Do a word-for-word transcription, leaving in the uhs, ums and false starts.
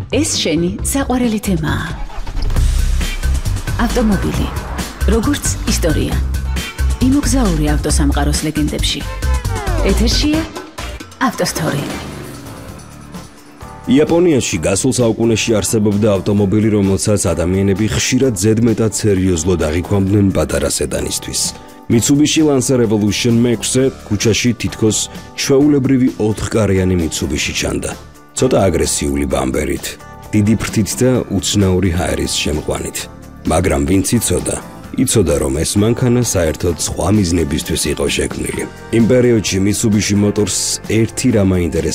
ეს შენი საყვარელი თემაა. ავტომობილი, როგორც ისტორია. იმოგზაური ავტოსამყაროს ლეგენდებში. ეთერშია ავტოსტორი. იაპონიაში გასულ საუკუნეში არსებობდა ავტომობილი, რომელსაც ადამიანები ხშირად ზედმეტად სერიოზულად აღიქვამდნენ პატარა სედანისთვის. Mitsubishi Lancer Evolution მეექვსე ქუჩაში თითქოს ჩვეულებრივი ოთხკარიანი Mitsubishi ჩანდა. ცოტა აგრესიული ბამპერით, დიდი ფრთით და უცნაური ჰაერის შემყვანით. მაგრამ ვინც იცოდა, იცოდა რომ ეს მანქანა საერთოდ სხვა მიზნებისთვის იყო შექმნილი. იმ პერიოდში Mitsubishi Motors ერთი რამ აინტერესებდა